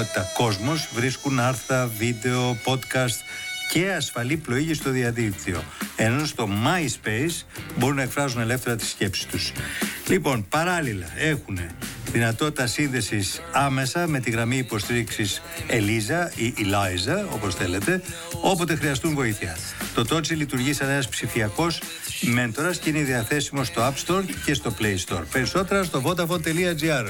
κοινότητα Κόσμος βρίσκουν άρθρα, βίντεο, podcast και ασφαλή πλοήγηση στο διαδίκτυο. Ενώ στο MySpace μπορούν να εκφράζουν ελεύθερα τις σκέψεις τους. Λοιπόν, παράλληλα έχουν δυνατότητα σύνδεσης άμεσα με τη γραμμή υποστήριξης Ελίζα ή Eliza, όπως θέλετε, όποτε χρειαστούν βοήθεια. Το Τότσι λειτουργεί σαν ένας ψηφιακός μέντορας και είναι διαθέσιμο στο App Store και στο Play Store. Περισσότερα στο vodafone.gr.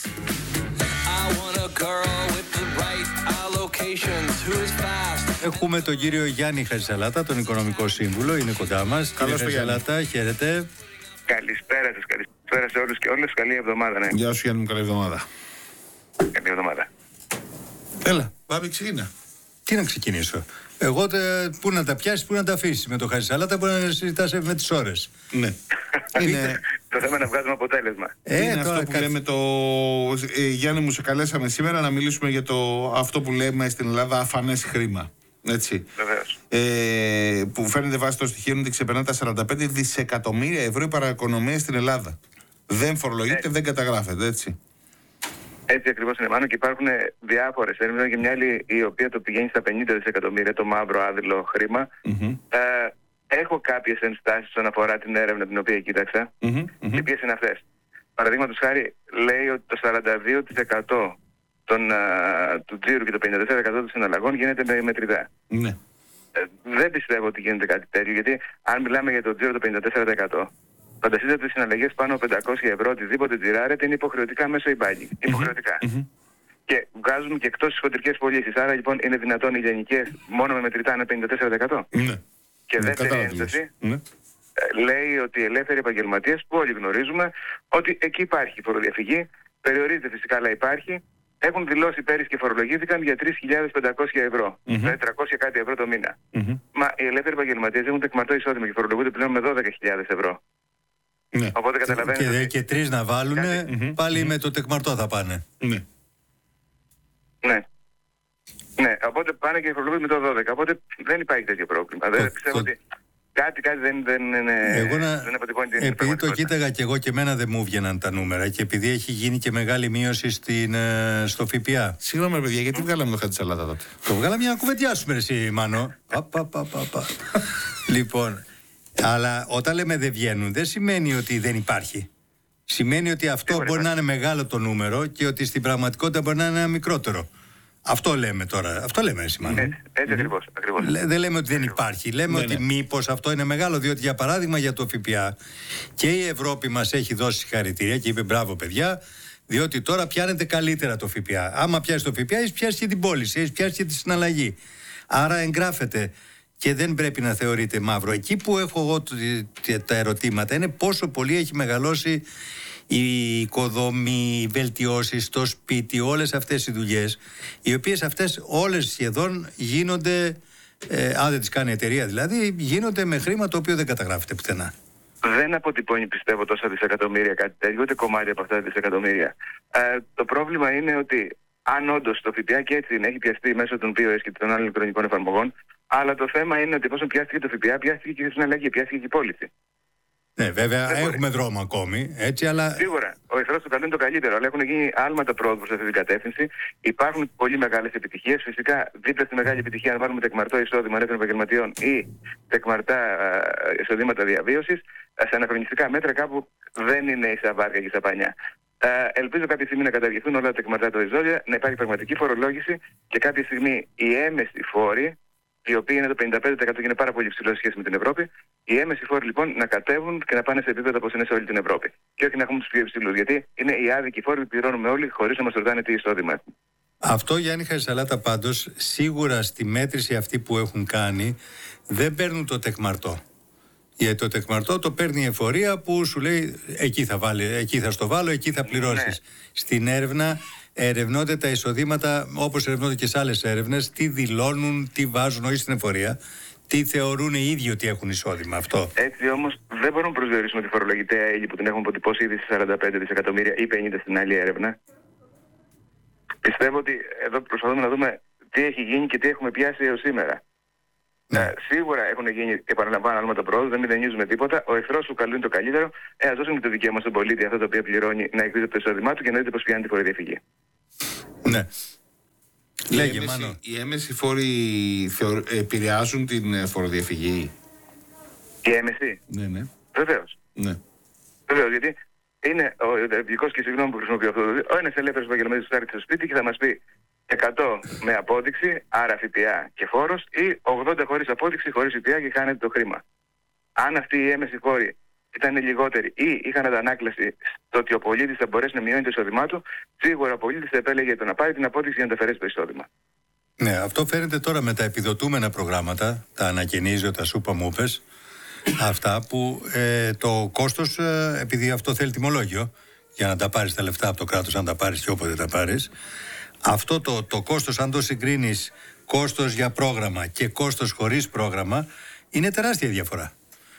Έχουμε τον κύριο Γιάννη Χατζησαλάτα, τον οικονομικό σύμβουλο, είναι κοντά μας. Καλώς κύριε Χατζησαλάτα, χαίρετε. Καλησπέρα σας, καλησπέρα σε όλους και όλες. Καλή εβδομάδα, ναι. Γεια σου Γιάννη μου, καλή εβδομάδα. Καλή εβδομάδα. Έλα, πάμε, ξεκινά. Τι να ξεκινήσω. Εγώ πού να τα πιάσεις, πού να τα αφήσεις. Με το Χατζησαλάτα μπορεί να συζητάς με τις ώρες. Ναι. Είναι... Το θέμα να βγάζουμε αποτέλεσμα. Είναι αυτό που λέμε Γιάννη μου, σε καλέσαμε σήμερα να μιλήσουμε για αυτό που λέμε στην Ελλάδα αφανές χρήμα. Έτσι. Βεβαίως. Που φαίνεται βάσει των στοιχείων ότι ξεπερνά τα 45 δισεκατομμύρια ευρώ η παραοικονομία στην Ελλάδα. Δεν φορολογείται, δεν καταγράφεται, έτσι. Έτσι ακριβώς είναι, Μάνο, και υπάρχουν διάφορες έρευνες και μια άλλη η οποία το πηγαίνει στα 50 δισεκατομμύρια, το μαύρο άδειλο χρήμα. Έχω κάποιες ενστάσεις όσον αφορά την έρευνα την οποία κοίταξα. Οι οποίες είναι αυτές. Παραδείγματος χάρη, λέει ότι το 42% του τζίρου και το 54% των συναλλαγών γίνεται με μετρητά. Ναι. Δεν πιστεύω ότι γίνεται κάτι τέτοιο, γιατί αν μιλάμε για το τζίρο το 54%, φανταστείτε ότι οι συναλλαγές πάνω από 500 ευρώ, οτιδήποτε τζιράρεται, είναι υποχρεωτικά μέσω e-banking. Υποχρεωτικά. Και βγάζουμε και εκτός τις χοντρικές πωλήσεις. Άρα λοιπόν είναι δυνατόν οι λιανικές μόνο με μετρητά είναι 54%. Ναι. Και δεύτερη ένσταση, λέει ότι οι ελεύθεροι επαγγελματίες, που όλοι γνωρίζουμε ότι εκεί υπάρχει φοροδιαφυγή, περιορίζεται φυσικά αλλά υπάρχει, έχουν δηλώσει πέρυσι και φορολογήθηκαν για 3.500 ευρώ, δηλαδή 300 κάτι ευρώ το μήνα. Μα οι ελεύθεροι επαγγελματίες έχουν τεκμαρτό εισόδημα και φορολογούνται πλέον με 12.000 ευρώ. Ναι. Οπότε καταλαβαίνετε. Και τρεις να βάλουν, πάλι με το τεκμαρτό θα πάνε. Ναι. Ναι, οπότε πάνε και φορολογούνται με το 12. Οπότε δεν υπάρχει τέτοιο πρόβλημα. Δεν πιστεύω ότι κάτι δεν είναι. Εγώ δεν αποτυπώνει την επειδή το κοίταγα και εγώ και εμένα δεν μου βγαίναν τα νούμερα και επειδή έχει γίνει και μεγάλη μείωση στο ΦΠΑ. Συγγνώμη, παιδιά, γιατί βγάλαμε το Χατζησαλάτα τότε? Το βγάλαμε για να κουβεντιάσουμε, εσύ, Μάνο. Λοιπόν, αλλά όταν λέμε δεν βγαίνουν, δεν σημαίνει ότι δεν υπάρχει. Σημαίνει ότι αυτό μπορεί να είναι μεγάλο το νούμερο και ότι στην πραγματικότητα μπορεί να είναι ένα μικρότερο. Αυτό λέμε τώρα. Αυτό λέμε, εσύ, Μάνο. Έτσι ακριβώς. Δεν λέμε ότι δεν υπάρχει. Λέμε ότι μήπως αυτό είναι μεγάλο, διότι για παράδειγμα για το ΦΠΑ και η Ευρώπη μας έχει δώσει συγχαρητήρια και είπε μπράβο παιδιά, διότι τώρα πιάνετε καλύτερα το ΦΠΑ. Άμα πιάσει το ΦΠΑ, έχει πιάσει και την πώληση, έχει πιάσει και τη συναλλαγή. Άρα εγγράφεται και δεν πρέπει να θεωρείται μαύρο. Εκεί που έχω εγώ τα ερωτήματα είναι πόσο πολύ έχει μεγαλώσει η οικοδομή, οι βελτιώσεις στο σπίτι, όλες αυτές οι δουλειές, οι οποίες αυτές όλες σχεδόν γίνονται, αν δεν τις κάνει η εταιρεία δηλαδή, γίνονται με χρήμα το οποίο δεν καταγράφεται πουθενά. Δεν αποτυπώνει, πιστεύω, τόσα δισεκατομμύρια κάτι τέτοιο, ούτε κομμάτι από αυτά τα δισεκατομμύρια. Το πρόβλημα είναι ότι αν όντως το ΦΠΑ και έτσι έχει πιαστεί μέσω των POS και των άλλων ηλεκτρονικών εφαρμογών, αλλά το θέμα είναι ότι εφόσον πιάστηκε το ΦΠΑ, πιάστηκε και η συναλλαγή, πιάστηκε και η πώληση. Ναι, βέβαια, έχουμε δρόμο ακόμη, έτσι, αλλά. Σίγουρα. Ο εχθρός του καλού είναι το καλύτερο, αλλά έχουν γίνει άλματα πρόοδου σε αυτή την κατεύθυνση. Υπάρχουν πολύ μεγάλες επιτυχίες. Φυσικά, δίπλα στη μεγάλη επιτυχία, αν βάλουμε τεκμαρτό εισόδημα ελεύθερων επαγγελματιών ή τεκμαρτά εισοδήματα διαβίωσης, σε αναχρονιστικά μέτρα κάπου δεν είναι ίσα βάρκα και ίσα πανιά. Ελπίζω κάποια στιγμή να καταργηθούν όλα τα τεκμαρτά τοριζόλια, να υπάρχει πραγματική φορολόγηση και κάποια στιγμή οι έμεση φόροι, οι οποίοι είναι το 55% και είναι πάρα πολύ υψηλό σε σχέση με την Ευρώπη, οι έμεσοι φόροι λοιπόν να κατέβουν και να πάνε σε επίπεδο όπως είναι σε όλη την Ευρώπη. Και όχι να έχουμε τους πιο υψηλούς. Γιατί είναι οι άδικοι φόροι που πληρώνουμε όλοι χωρίς να μας ρωτάνε τι εισόδημα έχουμε. Αυτό, Γιάννη Χατζησαλάτα, πάντως σίγουρα στη μέτρηση αυτή που έχουν κάνει δεν παίρνουν το τεκμαρτό. Γιατί το τεκμαρτό το παίρνει η εφορία που σου λέει εκεί θα βάλει, εκεί θα στο βάλω, εκεί θα πληρώσεις. Στην έρευνα ερευνώνται τα εισοδήματα όπως ερευνώνται και σε άλλες έρευνες, τι δηλώνουν, τι βάζουν, όχι στην εφορία, τι θεωρούν οι ίδιοι ότι έχουν εισόδημα. Αυτό. Έτσι όμως δεν μπορούμε να προσδιορίσουμε τη φορολογητέα έλλη που την έχουμε αποτυπώσει ήδη στις 45 δισεκατομμύρια ή 50 στην άλλη έρευνα. Πιστεύω ότι εδώ προσπαθούμε να δούμε τι έχει γίνει και τι έχουμε πιάσει έως σήμερα. Σίγουρα έχουν γίνει, επαναλαμβάνω, άλματα πρόοδου, δεν μηδενίζουμε τίποτα. Ο εχθρός του καλού είναι το καλύτερο. Ας δώσουμε το δικαίωμα στον πολίτη αυτό το οποίο πληρώνει να εκδίδει το εισόδημά του και να δείτε πως πιάνει τη φοροδιαφυγή. Ναι. Λέγε, Μάνο. Οι έμεσοι φόροι επηρεάζουν την φοροδιαφυγή. Η έμεση. Ναι. Βεβαίως. Ναι. Βεβαίως, γιατί είναι ο ειδικός, και συγγνώμη που χρησιμοποιώ αυτό το δύο, ο ένας ελεύθερος επαγγελματίας που θα έρθει στο σπίτι και θα μας πει 100 με απόδειξη, άρα ΦΠΑ και φόρος, ή 80 χωρίς απόδειξη, χωρίς ΦΠΑ και χάνεται το χρήμα. Αν αυτοί οι έμεσοι φόροι ήταν λιγότεροι ή είχαν αντανάκλαση στο ότι ο πολίτης θα μπορέσει να μειώνει το εισόδημά του, σίγουρα ο πολίτης θα επέλεγε το να πάρει την απόδειξη για να τα αφαιρέσει το εισόδημα. Ναι, αυτό φαίνεται τώρα με τα επιδοτούμενα προγράμματα, τα ανακαινίζω, τα σούπα μου πες, αυτά που το κόστος, επειδή αυτό θέλει τιμολόγιο, για να τα πάρεις τα λεφτά από το κράτος, αν τα πάρεις και όποτε τα πάρεις, αυτό το κόστος, αν το συγκρίνεις κόστος για πρόγραμμα και κόστος χωρίς πρόγραμμα, είναι τεράστια διαφορά.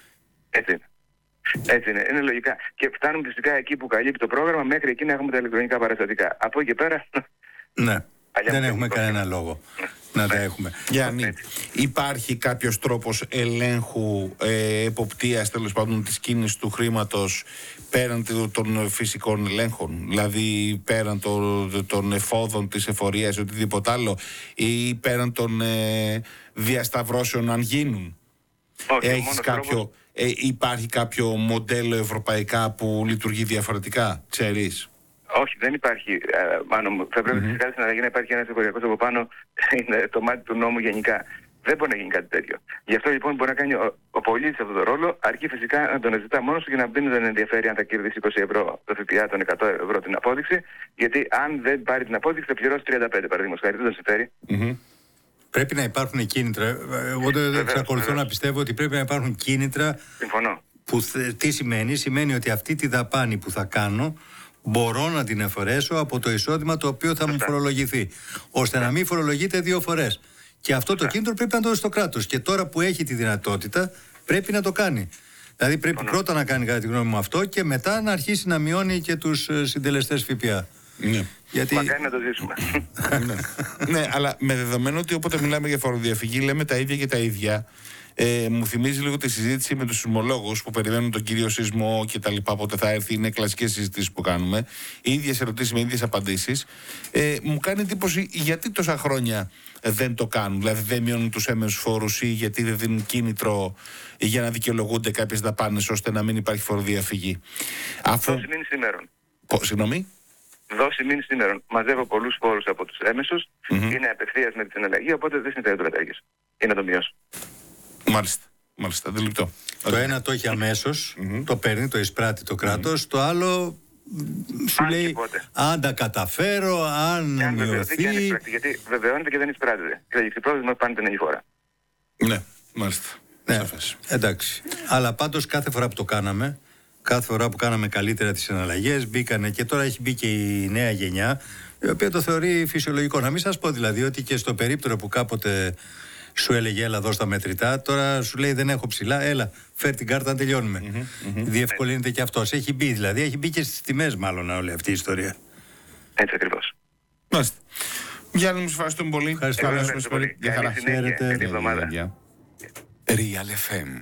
Έτσι είναι. Έτσι είναι λογικά. Και φτάνουμε φυσικά εκεί που καλύπτει το πρόγραμμα, μέχρι εκεί να έχουμε τα ηλεκτρονικά παραστατικά. Από εκεί πέρα. Ναι, δεν έχουμε κανένα λόγο να τα έχουμε. Γιάννη, υπάρχει κάποιος τρόπος ελέγχου, εποπτείας τέλος πάντων της κίνησης του χρήματος πέραν των φυσικών ελέγχων, δηλαδή πέραν των εφόδων της εφορίας ή οτιδήποτε άλλο, ή πέραν των διασταυρώσεων αν γίνουν? Έχεις κάποιο, υπάρχει κάποιο μοντέλο ευρωπαϊκά που λειτουργεί διαφορετικά, ξέρεις? Όχι, δεν υπάρχει. Μάνο μου, θα πρέπει φυσικά στην αλλαγή να υπάρχει ένας εφοριακός από πάνω, είναι το μάτι του νόμου γενικά. Δεν μπορεί να γίνει κάτι τέτοιο. Γι' αυτό λοιπόν μπορεί να κάνει ο πολίτης αυτό το ρόλο, αρκεί φυσικά να τον ζητά μόνος του και να μην τον ενδιαφέρει αν θα κερδίσει 20 ευρώ το ΦΠΑ, των 100 ευρώ την απόδειξη, γιατί αν δεν πάρει την απόδειξη θα πληρώσει 35 παραδείγματος χάρη. Δεν τον συμφέρει. Πρέπει να υπάρχουν κίνητρα. Εγώ δεν εξακολουθώ να πιστεύω ότι πρέπει να υπάρχουν κίνητρα. Συμφωνώ. Τι σημαίνει? Σημαίνει ότι αυτή τη δαπάνη που θα κάνω μπορώ να την αφαιρέσω από το εισόδημα το οποίο θα μου φορολογηθεί, ώστε να μην φορολογείται 2 φορές. Και αυτό το κίνητρο πρέπει να το δώσει το κράτος. Και τώρα που έχει τη δυνατότητα πρέπει να το κάνει. Δηλαδή πρέπει πρώτα να κάνει, κατά τη γνώμη μου, αυτό και μετά να αρχίσει να μειώνει και τους συντελεστές ΦΠΑ. Ναι. Γιατί... Μακάρι να το ζήσουμε. Ναι, αλλά με δεδομένο ότι όποτε μιλάμε για φοροδιαφυγή λέμε τα ίδια και τα ίδια, μου θυμίζει λίγο τη συζήτηση με τους σεισμολόγους που περιμένουν τον κύριο σεισμό και τα λοιπά, πότε θα έρθει. Είναι κλασικές συζητήσεις που κάνουμε, οι ίδιες ερωτήσεις με ίδιες απαντήσεις. Μου κάνει εντύπωση γιατί τόσα χρόνια δεν το κάνουν, δηλαδή δεν μειώνουν τους έμεσους φόρους ή γιατί δεν δίνουν κίνητρο για να δικαιολογούνται κάποιες δαπάνες ώστε να μην υπάρχει φοροδιαφυγή. Δώση μήνυ σήμερον. Συγγνώμη. Δώση μήνυ σήμερον. Μαζεύω πολλούς φόρους από τους έμεσους, είναι απευθείας με τη συναλλαγή, οπότε δεν συμφέρει το κατάργεις. Ή να το μειώσω. Μάλιστα, αντιληπτό. Το ένα το έχει αμέσως, το παίρνει, το εισπράττει το κράτος, το άλλο σου λέει αν τα καταφέρω, αν μειωθεί. Γιατί βεβαιώνεται και δεν εισπράττεται. Και θα έχει πρόβλημα πάνε την άλλη φορά. Ναι, μάλιστα. Ναι, εντάξει. Αλλά πάντως κάθε φορά που το κάναμε, κάθε φορά που κάναμε καλύτερα τις συναλλαγές, μπήκανε και τώρα έχει μπει και η νέα γενιά, η οποία το θεωρεί φυσιολογικό. Να μην σας πω δηλαδή ότι και στο περίπτερο που κάποτε σου έλεγε έλα δώσ' τα μετρητά, τώρα σου λέει δεν έχω ψηλά, έλα φέρ την κάρτα να τελειώνουμε. Διευκολύνεται και αυτός. Έχει μπει δηλαδή, έχει μπει και στις τιμές μάλλον όλη αυτή η ιστορία. Έτσι ακριβώς. Μάλιστα. Γιάννη, μου σας ευχαριστούμε πολύ. Ευχαριστώ πολύ. Για χαρά. Καλή εβδομάδα. Real FM.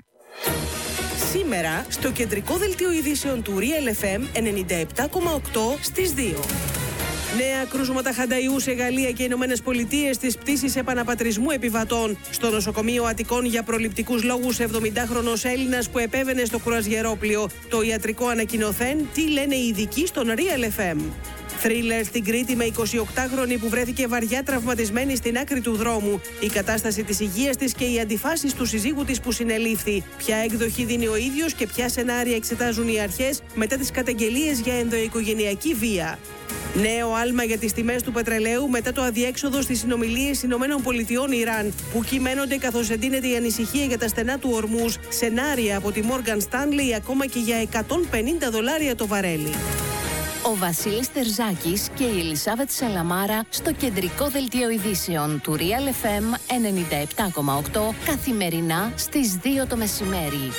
Σήμερα στο κεντρικό δελτίο ειδήσεων του Real FM 97,8 στις 2. Νέα κρούσματα χανταϊού σε Γαλλία και Ηνωμένες Πολιτείες στις πτήσεις επαναπατρισμού επιβατών. Στο νοσοκομείο Αττικών για προληπτικούς λόγους 70χρονος Έλληνας που επέβαινε στο κρουαζιερόπλοιο. Το ιατρικό ανακοινωθέν τι λένε οι ειδικοί στον Real FM. Θρίλερ στην Κρήτη με 28χρονη που βρέθηκε βαριά τραυματισμένη στην άκρη του δρόμου. Η κατάσταση της υγείας της και οι αντιφάσεις του συζύγου της που συνελήφθη. Ποια έκδοχη δίνει ο ίδιος και ποια σενάρια εξετάζουν οι αρχές μετά τις καταγγελίες για ενδοοικογενειακή βία. Νέο άλμα για τις τιμές του πετρελαίου μετά το αδιέξοδο στις συνομιλίες ΗΠΑ-Ιράν, που κυμαίνονται καθώς εντείνεται η ανησυχία για τα στενά του Ορμούζ, σενάρια από τη Morgan Stanley ακόμα και για $150 το βαρέλι. Ο Βασίλης Τερζάκης και η Ελισάβετ Σαλαμάρα στο κεντρικό δελτίο ειδήσεων του Real FM 97,8 καθημερινά στις 2 το μεσημέρι.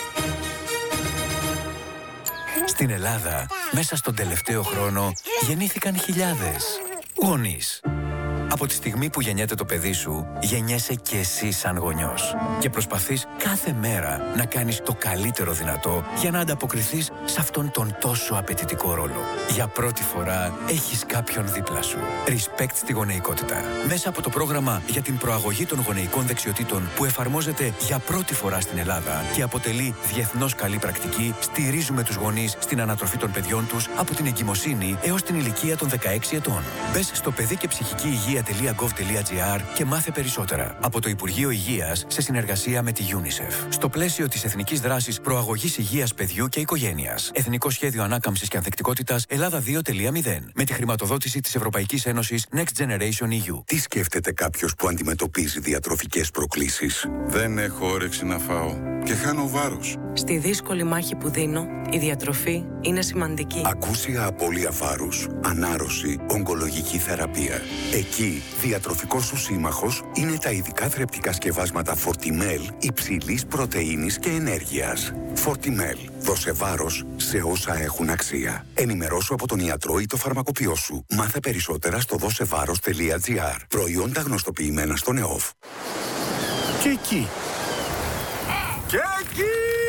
Στην Ελλάδα, μέσα στον τελευταίο χρόνο, γεννήθηκαν χιλιάδες γονείς, Από τη στιγμή που γεννιέται το παιδί σου, γεννιέσαι και εσύ σαν γονιός. Και προσπαθείς κάθε μέρα να κάνεις το καλύτερο δυνατό για να ανταποκριθείς σε αυτόν τον τόσο απαιτητικό ρόλο. Για πρώτη φορά έχεις κάποιον δίπλα σου. Respect στη γονεϊκότητα. Μέσα από το πρόγραμμα για την προαγωγή των γονεϊκών δεξιοτήτων που εφαρμόζεται για πρώτη φορά στην Ελλάδα και αποτελεί διεθνώς καλή πρακτική, στηρίζουμε τους γονείς στην ανατροφή των παιδιών τους από την εγκυμοσύνη έως την ηλικία των 16 ετών. Μπες στο παιδικεψυχικηυγεία.gov.gr και μάθε περισσότερα. Από το Υπουργείο Υγείας σε συνεργασία με τη UNICEF. Στο πλαίσιο της Εθνικής Δράσης Προαγωγής Υγείας Παιδιού και Οικογένειας. Εθνικό Σχέδιο Ανάκαμψης και Ανθεκτικότητας Ελλάδα 2.0. Με τη χρηματοδότηση της Ευρωπαϊκής Ένωσης Next Generation EU. Τι σκέφτεται κάποιος που αντιμετωπίζει διατροφικές προκλήσεις? Δεν έχω όρεξη να φάω και χάνω βάρος. Στη δύσκολη μάχη που δίνω, η διατροφή είναι σημαντική. Ακούσια απώλεια βάρους, ανάρρωση, ογκολογική θεραπεία. Εκεί, διατροφικός σου σύμμαχος είναι τα ειδικά θρεπτικά σκευάσματα Fortimel υψηλής πρωτεΐνης και ενέργειας. Fortimel. Δώσε βάρος σε όσα έχουν αξία. Ενημερώσου από τον ιατρό ή το φαρμακοποιό σου. Μάθε περισσότερα στο δώσεβάρος.gr. Προϊόντα γνωστοποιημένα στον ΕΟΦ. Και εκεί. Και εκεί.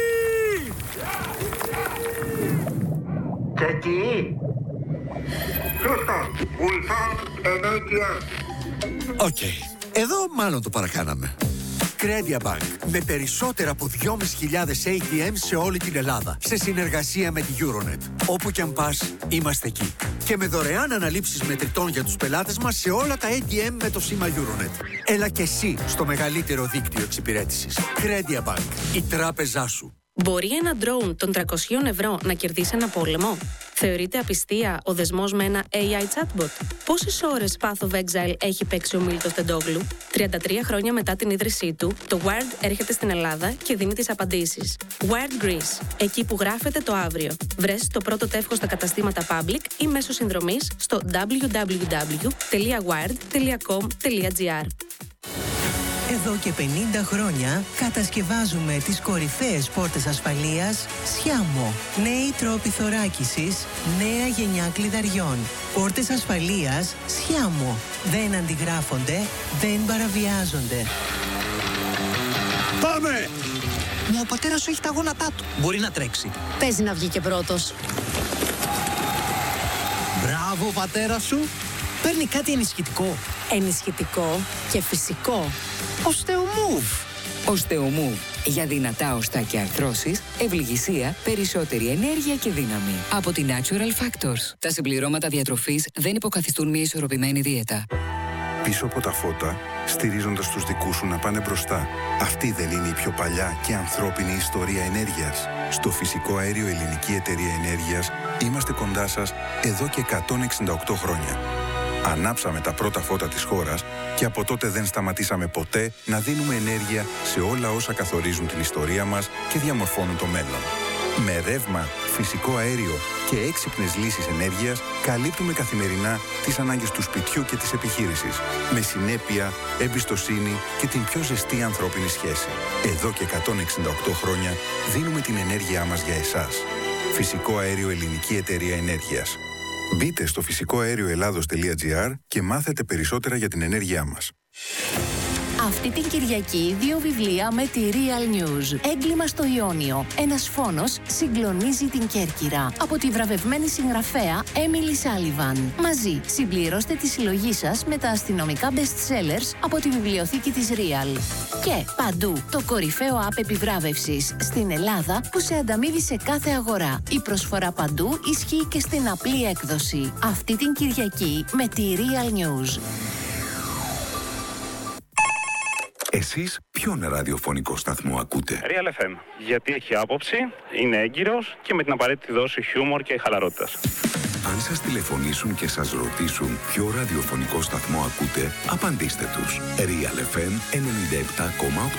Και εκεί. Χρήστο, Ulsan ενέργεια. Οκ. Εδώ μάλλον το παρακάναμε. Credia Bank. Με περισσότερα από 2.500 ATM σε όλη την Ελλάδα. Σε συνεργασία με τη Euronet. Όπου κι αν πας, είμαστε εκεί. Και με δωρεάν αναλήψεις μετρητών για τους πελάτες μας σε όλα τα ATM με το σήμα Euronet. Έλα και εσύ στο μεγαλύτερο δίκτυο εξυπηρέτησης. Credia Bank. Η τράπεζά σου. Μπορεί ένα ντρόουν των 300 ευρώ να κερδίσει ένα πόλεμο? Θεωρείται απιστία ο δεσμός με ένα AI chatbot? Πόσες ώρες Path of Exile έχει παίξει ο Μίλτος Τεντόγλου? 33 χρόνια μετά την ίδρυσή του, το Wired έρχεται στην Ελλάδα και δίνει τις απαντήσεις. Wired Greece, εκεί που γράφεται το αύριο. Βρες το πρώτο τεύχος στα καταστήματα Public ή μέσω συνδρομής στο www.wired.com.gr. Εδώ και 50 χρόνια κατασκευάζουμε τις κορυφαίες πόρτες ασφαλείας Sciamo. Νέοι τρόποι θωράκισης, νέα γενιά κλειδαριών. Πόρτες ασφαλείας Sciamo. Δεν αντιγράφονται, δεν παραβιάζονται. Πάμε! Μα ο πατέρας σου έχει τα γόνατά του. Μπορεί να τρέξει. Παίζει να βγει και πρώτος. Μπράβο, πατέρα σου. Παίρνει κάτι ενισχυτικό. Ενισχυτικό και φυσικό. Osteomove. Osteomove. Για δυνατά οστά και αρθρώσεις, ευληγησία, περισσότερη ενέργεια και δύναμη. Από τη Natural Factors. Τα συμπληρώματα διατροφής δεν υποκαθιστούν μια ισορροπημένη δίαιτα. Πίσω από τα φώτα, στηρίζοντας τους δικούς σου να πάνε μπροστά. Αυτή δεν είναι η πιο παλιά και ανθρώπινη ιστορία ενέργειας? Στο Φυσικό Αέριο Ελληνική Εταιρεία Ενέργειας είμαστε κοντά σας εδώ και 168 χρόνια. Ανάψαμε τα πρώτα φώτα της χώρας και από τότε δεν σταματήσαμε ποτέ να δίνουμε ενέργεια σε όλα όσα καθορίζουν την ιστορία μας και διαμορφώνουν το μέλλον. Με ρεύμα, φυσικό αέριο και έξυπνες λύσεις ενέργειας καλύπτουμε καθημερινά τις ανάγκες του σπιτιού και της επιχείρησης. Με συνέπεια, εμπιστοσύνη και την πιο ζεστή ανθρώπινη σχέση. Εδώ και 168 χρόνια δίνουμε την ενέργειά μας για εσάς. Φυσικό Αέριο Ελληνική Εταιρεία Ενέργειας. Μπείτε στο φυσικοαέρioελλάδος.gr και μάθετε περισσότερα για την ενέργειά μας. Αυτή την Κυριακή 2 βιβλία με τη Real News. Έγκλημα στο Ιόνιο. Ένας φόνος συγκλονίζει την Κέρκυρα. Από τη βραβευμένη συγγραφέα Emily Sullivan. Μαζί συμπληρώστε τη συλλογή σας με τα αστυνομικά best sellers από τη βιβλιοθήκη της Real. Και παντού το κορυφαίο app επιβράβευσης στην Ελλάδα που σε ανταμείβει σε κάθε αγορά. Η προσφορά παντού ισχύει και στην απλή έκδοση. Αυτή την Κυριακή με τη Real News. Εσείς ποιον ραδιοφωνικό σταθμό ακούτε? Real FM. Γιατί έχει άποψη, είναι έγκυρος και με την απαραίτητη δόση χιούμορ και χαλαρότητας. Αν σας τηλεφωνήσουν και σας ρωτήσουν ποιο ραδιοφωνικό σταθμό ακούτε, απαντήστε τους. Real FM 97,8.